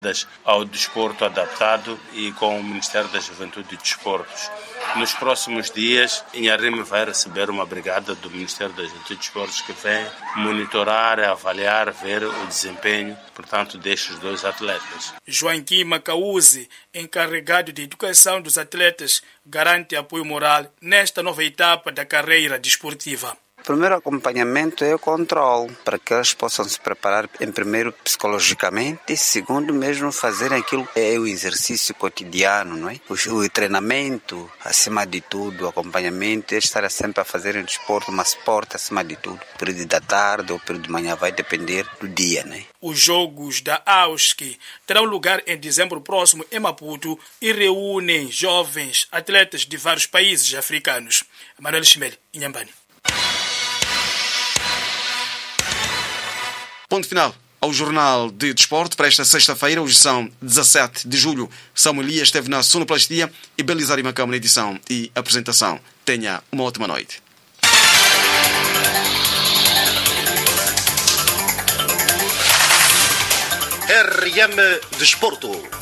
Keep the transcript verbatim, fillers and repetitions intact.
ao desporto adaptado e com o Ministério da Juventude e Desportos. Nos próximos dias, Inharime vai receber uma brigada do Ministério da Juventude e Desportos que vem monitorar, avaliar, ver o desempenho, portanto, destes dois atletas. Joaquim Macauzi, encarregado de educação dos atletas, garante apoio moral nesta nova etapa da carreira desportiva. O primeiro acompanhamento é o controle, para que eles possam se preparar, em primeiro, psicologicamente, e segundo, mesmo fazer aquilo que é o exercício cotidiano, não é? O, o treinamento, acima de tudo, o acompanhamento, é estar sempre a fazer um desporto, mas esporte acima de tudo. O período da tarde ou o período de manhã vai depender do dia, né? Os Jogos da A U S C terão lugar em dezembro próximo em Maputo e reúnem jovens atletas de vários países africanos. Manuel Chimel, Inhambane. Ponto final ao Jornal de Desporto para esta sexta-feira. Hoje são dezassete de julho. Samuel Elias esteve na sonoplastia e Belizari Macam na edição e apresentação. Tenha uma ótima noite. R M Desporto.